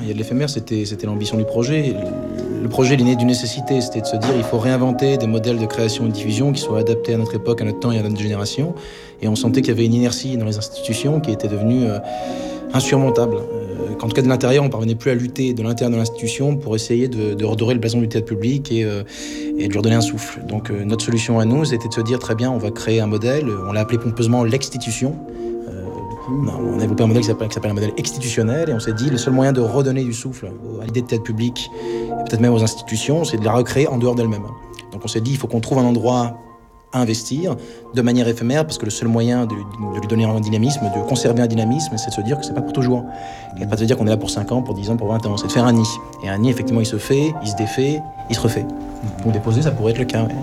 Il y a de l'éphémère, c'était l'ambition du projet. Le projet, il est né d'une nécessité, c'était de se dire il faut réinventer des modèles de création et de diffusion qui soient adaptés à notre époque, à notre temps et à notre génération. Et on sentait qu'il y avait une inertie dans les institutions qui était devenue insurmontable. Qu'en tout cas de l'intérieur, on ne parvenait plus à lutter de l'intérieur de l'institution pour essayer de redorer le blason du théâtre public et de lui redonner un souffle. Donc notre solution à nous, c'était de se dire très bien, on va créer un modèle, on l'a appelé pompeusement l'exstitution. On a développé un modèle qui s'appelle un modèle institutionnel et on s'est dit le seul moyen de redonner du souffle à l'idée de théâtre public et peut-être même aux institutions, c'est de la recréer en dehors d'elles-mêmes. Donc on s'est dit il faut qu'on trouve un endroit à investir de manière éphémère parce que le seul moyen de lui donner un dynamisme, de conserver un dynamisme, c'est de se dire que c'est pas pour toujours. Il n'y a pas de se dire qu'on est là pour 5 ans, pour 10 ans, pour 20 ans. C'est de faire un nid. Et un nid, effectivement, il se fait, il se défait, il se refait. Donc déposer, ça pourrait être le cas. Ouais.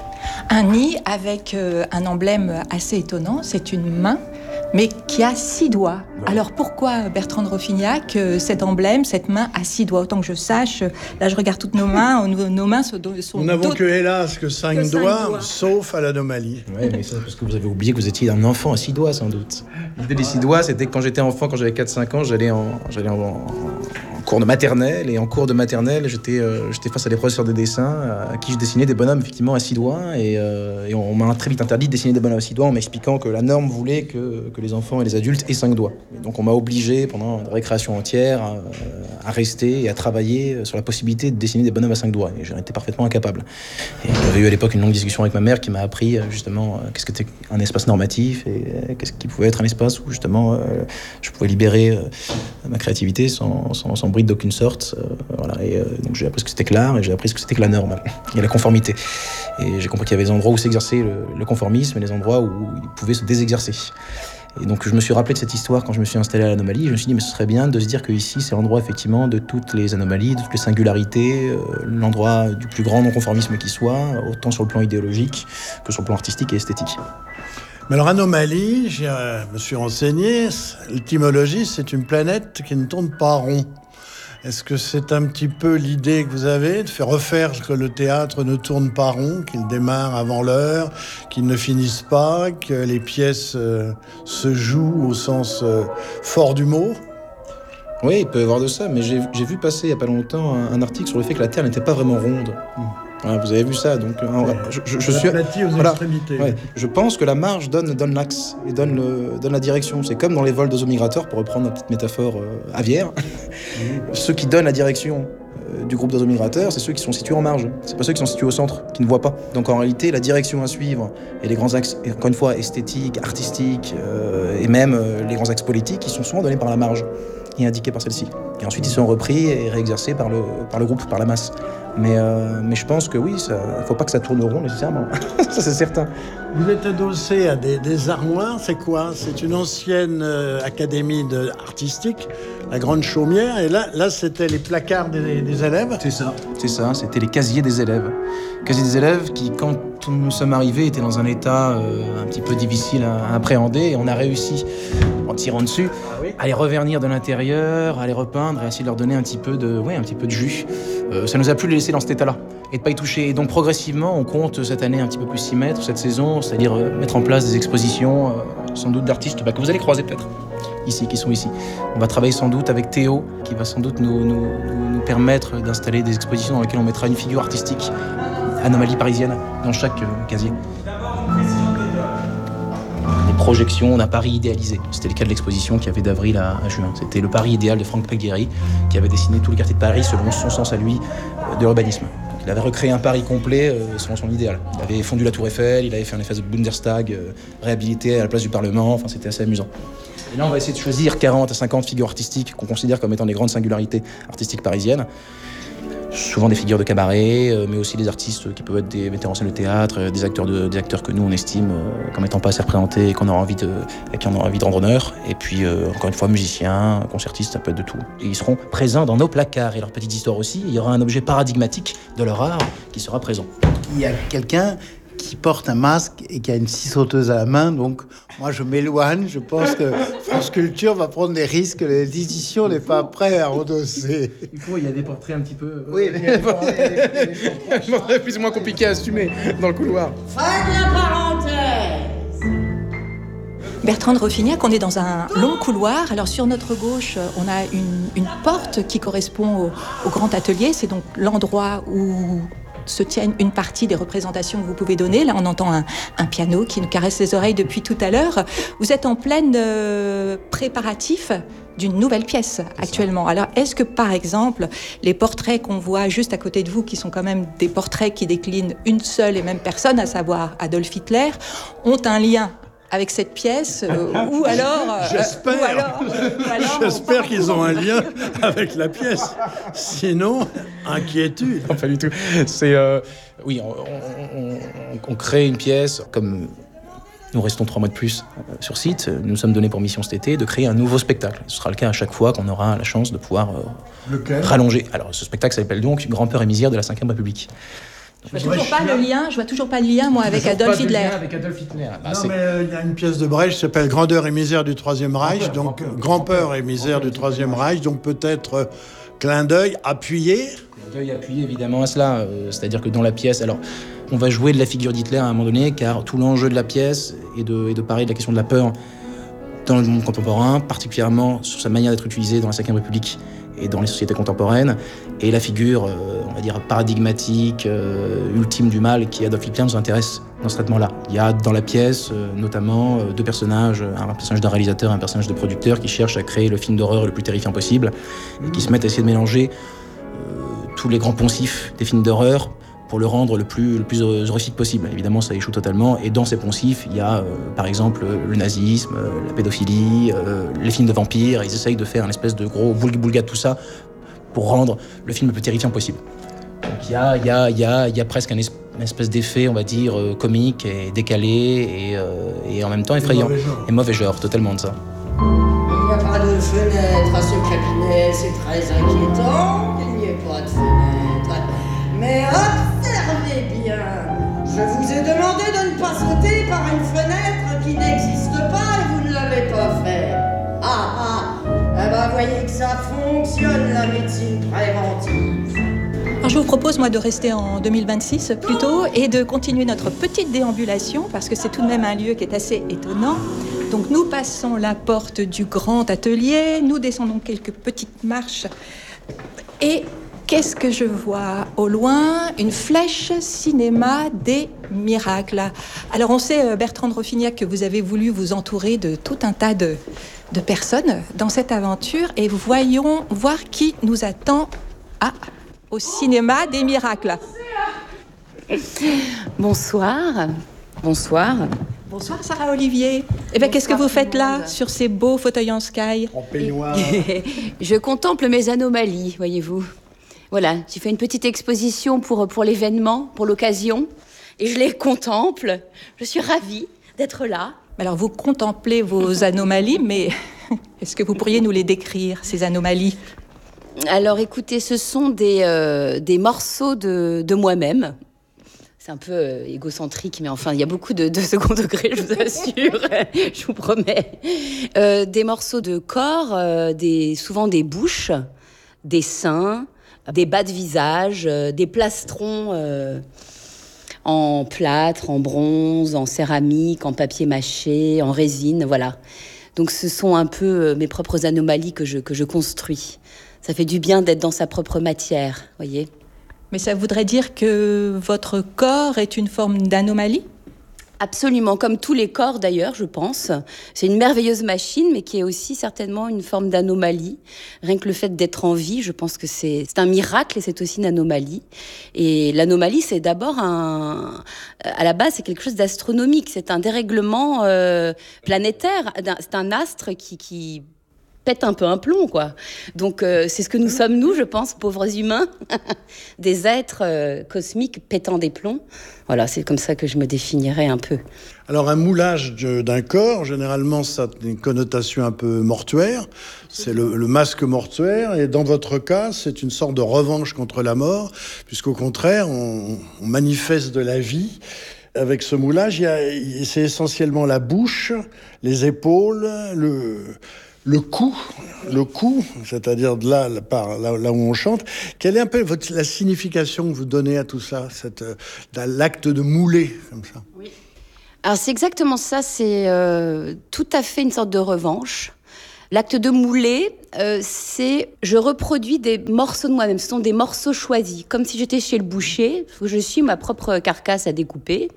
Un nid avec un emblème assez étonnant, c'est une main, mais qui a 6 doigts. Ouais. Alors pourquoi, Bertrand de Roffignac, cet emblème, cette main a 6 doigts? Autant que je sache, là je regarde toutes nos mains sont Nous n'avons que hélas que 5 doigts, sauf à l'anomalie. Oui, mais c'est parce que vous avez oublié que vous étiez un enfant à 6 doigts sans doute. L'idée des 6 doigts, c'était que quand j'étais enfant, quand j'avais 4-5 ans, j'allais en cours de maternelle, et en cours de maternelle, j'étais face à des professeurs de dessin à qui je dessinais des bonhommes effectivement à 6 doigts, et on m'a très vite interdit de dessiner des bonhommes à 6 doigts en m'expliquant que la norme voulait que les enfants et les adultes aient 5 doigts. Et donc on m'a obligé pendant une récréation entière à rester et à travailler sur la possibilité de dessiner des bonhommes à 5 doigts, et j'en étais parfaitement incapable. Et j'avais eu à l'époque une longue discussion avec ma mère qui m'a appris justement qu'est-ce que c'était un espace normatif et qu'est-ce qui pouvait être un espace où justement je pouvais libérer ma créativité sans bride d'aucune sorte. Voilà. Et donc j'ai appris ce que c'était que l'art et j'ai appris ce que c'était que la norme et la conformité. Et j'ai compris qu'il y avait des endroits où s'exerçait le conformisme et des endroits où il pouvait se désexercer. Et donc je me suis rappelé de cette histoire quand je me suis installé à l'Anomalie. Je me suis dit mais ce serait bien de se dire qu'ici c'est l'endroit effectivement de toutes les anomalies, de toutes les singularités, l'endroit du plus grand non-conformisme qui soit, autant sur le plan idéologique que sur le plan artistique et esthétique. Mais alors anomalie, je me suis renseigné, l'étymologie c'est une planète qui ne tourne pas rond. Est-ce que c'est un petit peu l'idée que vous avez de faire refaire que le théâtre ne tourne pas rond, qu'il démarre avant l'heure, qu'il ne finisse pas, que les pièces se jouent au sens fort du mot? Oui, il peut y avoir de ça, mais j'ai vu passer il n'y a pas longtemps un article sur le fait que la Terre n'était pas vraiment ronde. Voilà, vous avez vu ça, donc je suis aplati aux extrémités. Ouais, je pense que la marge donne l'axe et donne la direction. C'est comme dans les vols d'oiseaux migrateurs, pour reprendre la petite métaphore aviaire. Ceux qui donnent la direction du groupe d'oiseaux migrateurs, c'est ceux qui sont situés en marge. C'est pas ceux qui sont situés au centre, qui ne voient pas. Donc en réalité, la direction à suivre et les grands axes, encore une fois, esthétiques, artistiques et même les grands axes politiques, ils sont souvent donnés par la marge et indiqués par celle-ci. Et ensuite, ils sont repris et réexercés par le groupe, par la masse. Mais je pense que oui, il ne faut pas que ça tourne rond nécessairement. Ça, c'est certain. Vous êtes adossé à des armoires, c'est quoi? C'est une ancienne académie artistique, la Grande Chaumière, et là c'était les placards des élèves? C'est ça, c'était les casiers des élèves. Casiers des élèves qui, quand nous sommes arrivés, étaient dans un état un petit peu difficile à appréhender, et on a réussi, en tirant dessus, à les revernir de l'intérieur, à les repeindre et à essayer de leur donner un petit peu de jus. Ça nous a plu de les laisser dans cet état-là et de pas y toucher. Et donc progressivement, on compte cette année un petit peu plus s'y mettre, cette saison, c'est-à-dire mettre en place des expositions, sans doute d'artistes que vous allez croiser peut-être, qui sont ici. On va travailler sans doute avec Théo, qui va sans doute nous permettre d'installer des expositions dans lesquelles on mettra une figure artistique, anomalie parisienne, dans chaque casier. Projection d'un Paris idéalisé. C'était le cas de l'exposition qu'il y avait d'avril à juin. C'était le Paris idéal de Franck Pelgueri, qui avait dessiné tous les quartiers de Paris selon son sens à lui de l'urbanisme. Donc, il avait recréé un Paris complet selon son idéal. Il avait fondu la Tour Eiffel, il avait fait un effet de Bundestag réhabilité à la place du Parlement, enfin c'était assez amusant. Et là on va essayer de choisir 40 à 50 figures artistiques qu'on considère comme étant des grandes singularités artistiques parisiennes. Souvent des figures de cabaret, mais aussi des artistes qui peuvent être des metteurs en scène de théâtre, des acteurs que nous on estime comme étant pas assez représentés et qui on aura envie de rendre honneur. Et puis encore une fois musiciens, concertistes, ça peut être de tout. Et ils seront présents dans nos placards et leur petite histoire aussi. Il y aura un objet paradigmatique de leur art qui sera présent. Il y a quelqu'un qui porte un masque et qui a une scie sauteuse à la main, donc moi je m'éloigne, je pense que France Culture va prendre des risques, l'édition n'est pas prête à endosser. Il y a des portraits un petit peu... Oui, plus ou moins compliqué à assumer dans le couloir. Fin de la parenthèse. Bertrand de Roffignac, on est dans un long couloir. Alors sur notre gauche, on a une porte qui correspond au grand atelier. C'est donc l'endroit où se tiennent une partie des représentations que vous pouvez donner. Là, on entend un piano qui nous caresse les oreilles depuis tout à l'heure. Vous êtes en plein préparatif d'une nouvelle pièce actuellement. Alors, est-ce que, par exemple, les portraits qu'on voit juste à côté de vous, qui sont quand même des portraits qui déclinent une seule et même personne, à savoir Adolf Hitler, ont un lien avec cette pièce, ou alors... J'espère qu'ils ont un lien avec la pièce. Sinon, inquiétude. Non, pas du tout. C'est... oui, on crée une pièce, comme nous restons 3 mois de plus sur site, nous nous sommes donnés pour mission cet été de créer un nouveau spectacle. Ce sera le cas à chaque fois qu'on aura la chance de pouvoir rallonger. Alors, ce spectacle s'appelle donc Grand-peur et misère de la Ve République. Je vois toujours pas le lien, moi, avec Adolf Hitler. Non, mais il y a une pièce de Brecht qui s'appelle Grandeur et misère du Troisième Reich, donc Grand-peur et misère du Troisième Reich, donc peut-être clin d'œil appuyé. Clin d'œil appuyé évidemment à cela, c'est-à-dire que dans la pièce, alors on va jouer de la figure d'Hitler à un moment donné, car tout l'enjeu de la pièce est de parler de la question de la peur dans le monde contemporain, particulièrement sur sa manière d'être utilisée dans la Ve République et dans les sociétés contemporaines, et la figure, on va dire, paradigmatique, ultime du mal, qui Adolf Hitler nous intéresse dans ce traitement-là. Il y a dans la pièce, notamment, 2 personnages, un personnage d'un réalisateur et un personnage de producteur, qui cherchent à créer le film d'horreur le plus terrifiant possible, et qui se mettent à essayer de mélanger tous les grands poncifs des films d'horreur pour le rendre le plus horrifique possible. Évidemment, ça échoue totalement. Et dans ces poncifs, il y a, par exemple, le nazisme, la pédophilie, les films de vampires. Ils essayent de faire un espèce de gros boulga de tout ça pour rendre le film le plus terrifiant possible. Donc il y a presque une espèce d'effet, on va dire, comique et décalé et en même temps effrayant. Et mauvais genre, totalement de ça. Il n'y a pas de fenêtre à ce cabinet, c'est très inquiétant qu'il n'y ait pas de fenêtre. Mais observez bien, je vous ai demandé de ne pas sauter par une fenêtre qui n'existe pas et vous ne l'avez pas fait. Eh ben voyez que ça fonctionne, la médecine préventive. Alors je vous propose, moi, de rester en 2026 plutôt et de continuer notre petite déambulation, parce que c'est tout de même un lieu qui est assez étonnant. Donc nous passons la porte du grand atelier, nous descendons quelques petites marches et... qu'est-ce que je vois au loin? Une flèche cinéma des miracles. Alors on sait, Bertrand de Roffignac, que vous avez voulu vous entourer de tout un tas de personnes dans cette aventure. Et voyons voir qui nous attend au cinéma des miracles. Bonsoir. Bonsoir. Bonsoir Sarah Olivier. Eh bien, qu'est-ce que vous faites là, sur ces beaux fauteuils en sky? En peignoir. Je contemple mes anomalies, voyez-vous. Voilà, j'ai fait une petite exposition pour l'événement, pour l'occasion, et je les contemple. Je suis ravie d'être là. Alors, vous contemplez vos anomalies, mais est-ce que vous pourriez nous les décrire, ces anomalies? Alors, écoutez, ce sont des morceaux de moi-même. C'est un peu égocentrique, mais enfin, il y a beaucoup de second degré, je vous assure, je vous promets. Des morceaux de corps, souvent des bouches, des seins, des bas de visage, des plastrons en plâtre, en bronze, en céramique, en papier mâché, en résine, voilà. Donc ce sont un peu mes propres anomalies que je construis. Ça fait du bien d'être dans sa propre matière, voyez. Mais ça voudrait dire que votre corps est une forme d'anomalie ? Absolument, comme tous les corps d'ailleurs, je pense. C'est une merveilleuse machine, mais qui est aussi certainement une forme d'anomalie. Rien que le fait d'être en vie, je pense que c'est un miracle et c'est aussi une anomalie. Et l'anomalie, c'est d'abord à la base, c'est quelque chose d'astronomique. C'est un dérèglement planétaire. C'est un astre qui pète un peu un plomb, quoi. Donc, c'est ce que nous sommes, nous, je pense, pauvres humains, des êtres cosmiques pétant des plombs. Voilà, c'est comme ça que je me définirais un peu. Alors, un moulage d'un corps, généralement, ça a une connotation un peu mortuaire. C'est le masque mortuaire. Et dans votre cas, c'est une sorte de revanche contre la mort, puisqu'au contraire, on manifeste de la vie. Avec ce moulage, c'est essentiellement la bouche, les épaules, le cou, c'est-à-dire de là où on chante. Quelle est un peu la signification que vous donnez à tout ça, l'acte de mouler comme ça? Oui. Alors c'est exactement ça, c'est tout à fait une sorte de revanche. L'acte de mouler, c'est je reproduis des morceaux de moi-même. Ce sont des morceaux choisis, comme si j'étais chez le boucher. Je suis ma propre carcasse à découper.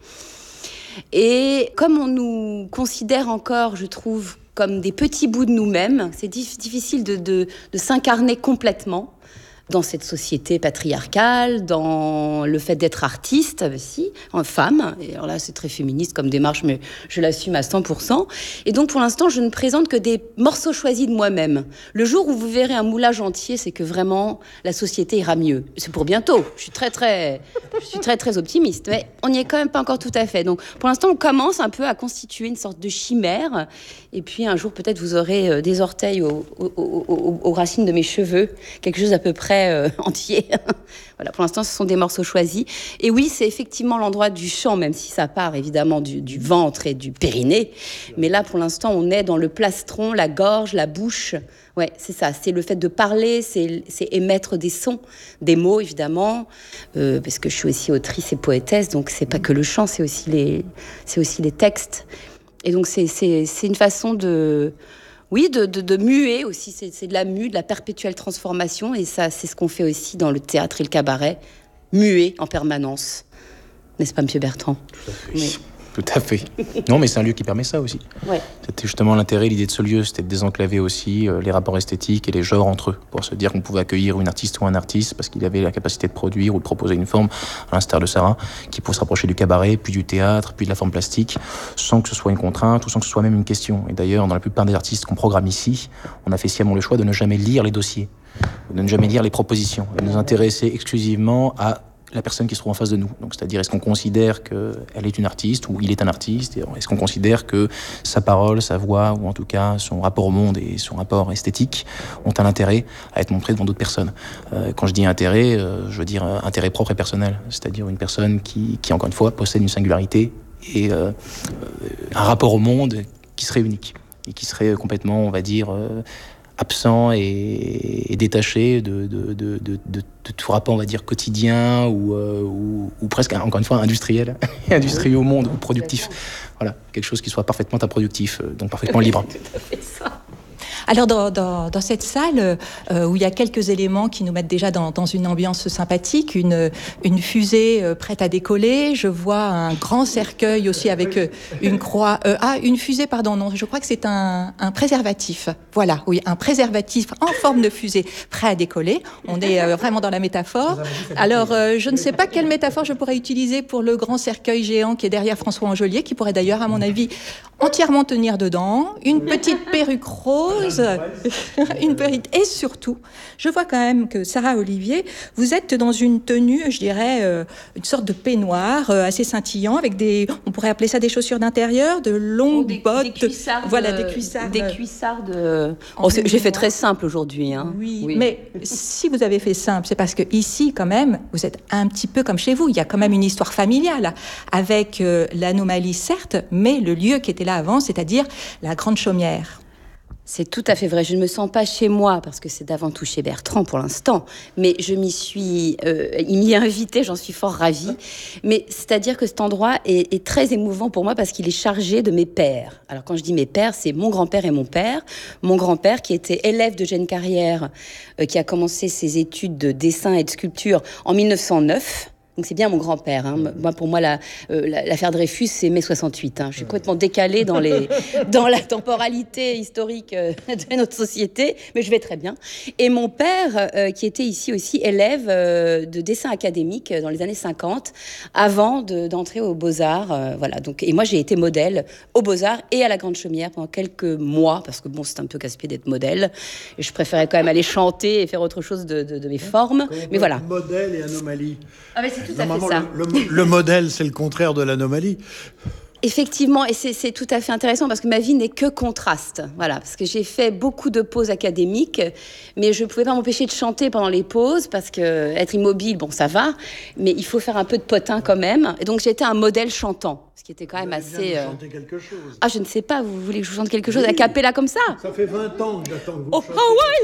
Et comme on nous considère encore, je trouve, comme des petits bouts de nous-mêmes, c'est difficile de s'incarner complètement dans cette société patriarcale, dans le fait d'être artiste aussi, en femme. Et alors là, c'est très féministe comme démarche, mais je l'assume à 100%. Et donc, pour l'instant, je ne présente que des morceaux choisis de moi-même. Le jour où vous verrez un moulage entier, c'est que vraiment, la société ira mieux. C'est pour bientôt. Je suis très optimiste. Mais on n'y est quand même pas encore tout à fait. Donc, pour l'instant, on commence un peu à constituer une sorte de chimère. Et puis, un jour, peut-être, vous aurez des orteils aux racines de mes cheveux. Quelque chose à peu près entier. Voilà, pour l'instant, ce sont des morceaux choisis. Et oui, c'est effectivement l'endroit du chant, même si ça part évidemment du ventre et du périnée. Mais là, pour l'instant, on est dans le plastron, la gorge, la bouche. Ouais, c'est ça. C'est le fait de parler, c'est émettre des sons, des mots, évidemment. Parce que je suis aussi autrice et poétesse, donc c'est pas que le chant, c'est aussi les textes. Et donc, c'est une façon de muer aussi, c'est de la mue, de la perpétuelle transformation, et ça, c'est ce qu'on fait aussi dans le théâtre et le cabaret, muer en permanence. N'est-ce pas, Monsieur Bertrand ? Tout à fait. Oui. Tout à fait. Non, mais c'est un lieu qui permet ça aussi. Ouais. C'était justement l'intérêt, l'idée de ce lieu, c'était de désenclaver aussi les rapports esthétiques et les genres entre eux, pour se dire qu'on pouvait accueillir une artiste ou un artiste parce qu'il avait la capacité de produire ou de proposer une forme, à l'instar de Sarah, qui pouvait se rapprocher du cabaret, puis du théâtre, puis de la forme plastique, sans que ce soit une contrainte ou sans que ce soit même une question. Et d'ailleurs, dans la plupart des artistes qu'on programme ici, on a fait sciemment le choix de ne jamais lire les dossiers, de ne jamais lire les propositions, et de nous intéresser exclusivement à la personne qui se trouve en face de nous. Donc, c'est-à-dire, est-ce qu'on considère qu'elle est une artiste ou il est un artiste? Est-ce qu'on considère que sa parole, sa voix, ou en tout cas son rapport au monde et son rapport esthétique ont un intérêt à être montré devant d'autres personnes? Quand je dis intérêt, je veux dire intérêt propre et personnel. C'est-à-dire une personne qui encore une fois, possède une singularité et un rapport au monde qui serait unique et qui serait complètement, on va dire, absent et détaché de tout rapport, on va dire, quotidien ou presque, encore une fois, industriel au monde, ou productif. Voilà, quelque chose qui soit parfaitement improductif, donc parfaitement libre. Tout à fait ça. Alors dans cette salle où il y a quelques éléments qui nous mettent déjà dans une ambiance sympathique, une fusée prête à décoller, je vois un grand cercueil aussi avec une croix, une fusée, pardon, non, je crois que c'est un préservatif, voilà, oui, un préservatif en forme de fusée prêt à décoller, on est vraiment dans la métaphore. Alors je ne sais pas quelle métaphore je pourrais utiliser pour le grand cercueil géant qui est derrière François Angelier, qui pourrait d'ailleurs à mon avis entièrement tenir dedans, une petite perruque rose, une perruque, et surtout, je vois quand même que Sarah Olivier, vous êtes dans une tenue, je dirais, une sorte de peignoir assez scintillant, avec on pourrait appeler ça des chaussures d'intérieur, de longues bottes, des cuissards, voilà, des cuissards. Des cuissards de. J'ai fait très simple aujourd'hui, hein. Oui, mais si vous avez fait simple, c'est parce que ici, quand même, vous êtes un petit peu comme chez vous. Il y a quand même une histoire familiale avec l'anomalie, certes, mais le lieu qui était là avant, c'est-à-dire la Grande Chaumière. C'est tout à fait vrai. Je ne me sens pas chez moi parce que c'est d'avant tout chez Bertrand pour l'instant. Mais je m'y suis... il m'y a invité, j'en suis fort ravie. Mais c'est-à-dire que cet endroit est très émouvant pour moi parce qu'il est chargé de mes pères. Alors quand je dis mes pères, c'est mon grand-père et mon père. Mon grand-père qui était élève d'Eugène Carrière, qui a commencé ses études de dessin et de sculpture en 1909. Donc c'est bien mon grand-père. Hein. Moi, pour moi, l'affaire Dreyfus, c'est mai 68. Hein. Je suis complètement décalée dans la temporalité historique de notre société, mais je vais très bien. Et mon père, qui était ici aussi élève de dessin académique dans les années 50, avant d'entrer aux Beaux-Arts. Voilà. Donc, et moi, j'ai été modèle aux Beaux-Arts et à la Grande Chaumière pendant quelques mois, parce que bon, c'est un peu casse-pied d'être modèle. Et je préférais quand même aller chanter et faire autre chose de mes formes. Mais voilà. Modèle et anomalie. Ah, mais c'est tout à fait ça. Le modèle, c'est le contraire de l'anomalie. Effectivement, et c'est tout à fait intéressant parce que ma vie n'est que contraste. Voilà, parce que j'ai fait beaucoup de pauses académiques, mais je ne pouvais pas m'empêcher de chanter pendant les pauses parce que être immobile, bon, ça va, mais il faut faire un peu de potin quand même. Et donc j'étais un modèle chantant, ce qui était quand même assez. Chanter quelque chose. Ah, je ne sais pas. Vous voulez que je vous chante quelque chose a cappella comme ça? Ça fait 20 ans que j'attends que vous. Oh, Hawaii!